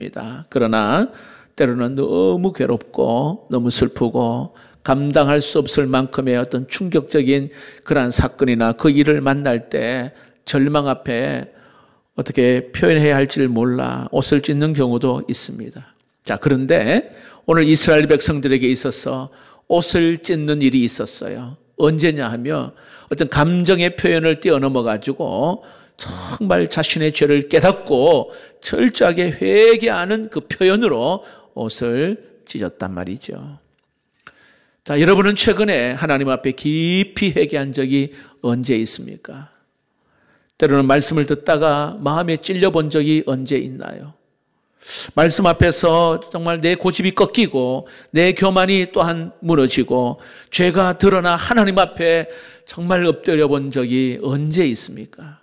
그러나 때로는 너무 괴롭고 너무 슬프고 감당할 수 없을 만큼의 어떤 충격적인 그러한 사건이나 그 일을 만날 때 절망 앞에 어떻게 표현해야 할지를 몰라 옷을 찢는 경우도 있습니다. 자, 그런데 오늘 이스라엘 백성들에게 있어서 옷을 찢는 일이 있었어요. 언제냐 하면 어떤 감정의 표현을 뛰어넘어 가지고 정말 자신의 죄를 깨닫고 철저하게 회개하는 그 표현으로 옷을 찢었단 말이죠. 자, 여러분은 최근에 하나님 앞에 깊이 회개한 적이 언제 있습니까? 때로는 말씀을 듣다가 마음에 찔려본 적이 언제 있나요? 말씀 앞에서 정말 내 고집이 꺾이고 내 교만이 또한 무너지고 죄가 드러나 하나님 앞에 정말 엎드려 본 적이 언제 있습니까?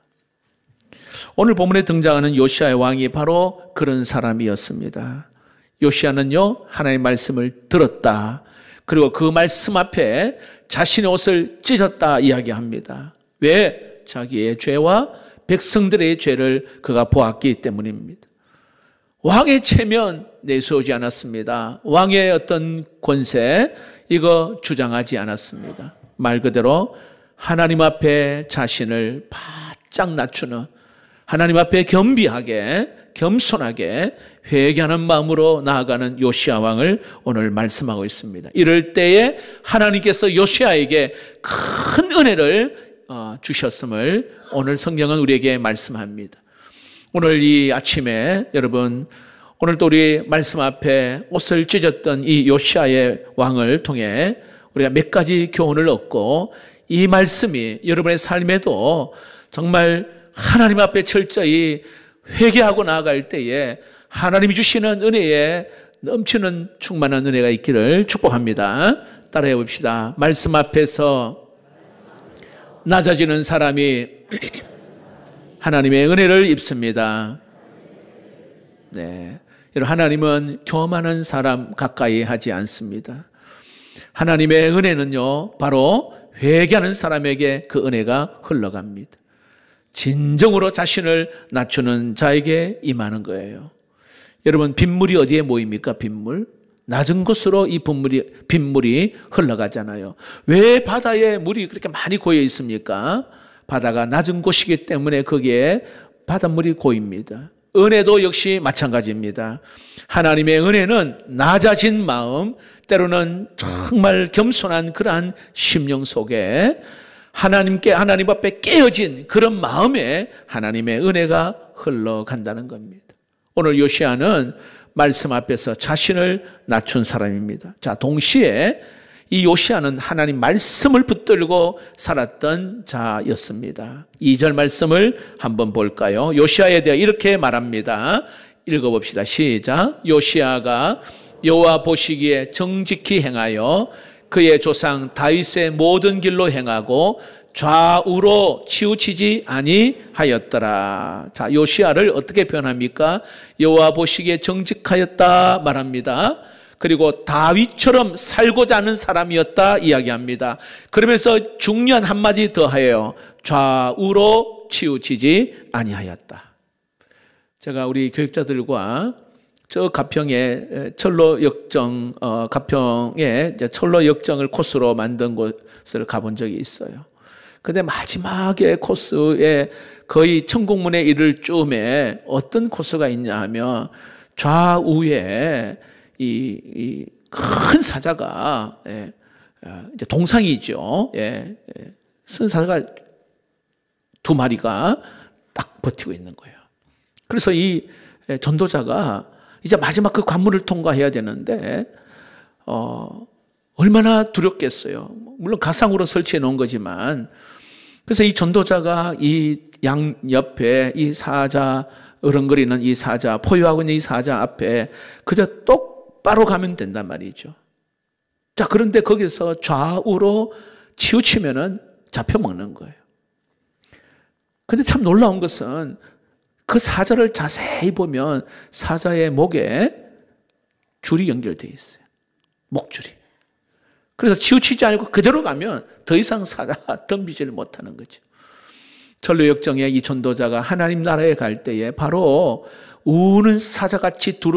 오늘 본문에 등장하는 요시아의 왕이 바로 그런 사람이었습니다. 요시아는요, 하나님의 말씀을 들었다. 그리고 그 말씀 앞에 자신의 옷을 찢었다 이야기합니다. 왜? 자기의 죄와 백성들의 죄를 그가 보았기 때문입니다. 왕의 체면 내세우지 않았습니다. 왕의 어떤 권세 이거 주장하지 않았습니다. 말 그대로 하나님 앞에 자신을 바짝 낮추는, 하나님 앞에 겸비하게 겸손하게 회개하는 마음으로 나아가는 요시아 왕을 오늘 말씀하고 있습니다. 이럴 때에 하나님께서 요시아에게 큰 은혜를 주셨음을 오늘 성경은 우리에게 말씀합니다. 오늘 이 아침에 여러분, 오늘도 우리 말씀 앞에 옷을 찢었던 이 요시아의 왕을 통해 우리가 몇 가지 교훈을 얻고 이 말씀이 여러분의 삶에도 정말 하나님 앞에 철저히 회개하고 나아갈 때에 하나님이 주시는 은혜에 넘치는 충만한 은혜가 있기를 축복합니다. 따라해 봅시다. 말씀 앞에서 낮아지는 사람이 하나님의 은혜를 입습니다. 네, 여러분, 하나님은 교만한 사람 가까이 하지 않습니다. 하나님의 은혜는요, 바로 회개하는 사람에게 그 은혜가 흘러갑니다. 진정으로 자신을 낮추는 자에게 임하는 거예요. 여러분, 빗물이 어디에 모입니까? 빗물? 낮은 곳으로 이 빗물이 흘러가잖아요. 왜 바다에 물이 그렇게 많이 고여 있습니까? 바다가 낮은 곳이기 때문에 거기에 바닷물이 고입니다. 은혜도 역시 마찬가지입니다. 하나님의 은혜는 낮아진 마음, 때로는 정말 겸손한 그러한 심령 속에 하나님 앞에 깨어진 그런 마음에 하나님의 은혜가 흘러간다는 겁니다. 오늘 요시아는 말씀 앞에서 자신을 낮춘 사람입니다. 자, 동시에 이 요시아는 하나님 말씀을 붙들고 살았던 자였습니다. 2절 말씀을 한번 볼까요? 요시아에 대해 이렇게 말합니다. 읽어봅시다. 시작. 요시아가 여호와 보시기에 정직히 행하여 그의 조상 다윗의 모든 길로 행하고 좌우로 치우치지 아니하였더라. 자, 요시아를 어떻게 표현합니까? 여호와 보시기에 정직하였다 말합니다. 그리고 다윗처럼 살고자 하는 사람이었다 이야기합니다. 그러면서 중요한 한마디 더 해요. 좌우로 치우치지 아니하였다. 제가 우리 교육자들과 저 가평에 철로 역정, 가평에 철로 역정을 코스로 만든 곳을 가본 적이 있어요. 근데 마지막에 코스에 거의 천국문에 이를 쯤에 어떤 코스가 있냐 하면 좌우에 이 큰 사자가, 이제 동상이죠. 쓴 사자가 2마리가 딱 버티고 있는 거예요. 그래서 이 전도자가 이제 마지막 그 관문을 통과해야 되는데, 얼마나 두렵겠어요. 물론 가상으로 설치해 놓은 거지만, 그래서 이 전도자가 이 양 옆에 이 사자, 어른거리는 이 사자, 포효하고 있는 이 사자 앞에 그저 똑바로 가면 된단 말이죠. 자, 그런데 거기서 좌우로 치우치면은 잡혀먹는 거예요. 근데 참 놀라운 것은 그 사자를 자세히 보면 사자의 목에 줄이 연결되어 있어요. 목줄이. 그래서 치우치지 않고 그대로 가면 더 이상 사자가 덤비지를 못하는 거죠. 철로 역정의 이 전도자가 하나님 나라에 갈 때에 바로 우는 사자같이 두루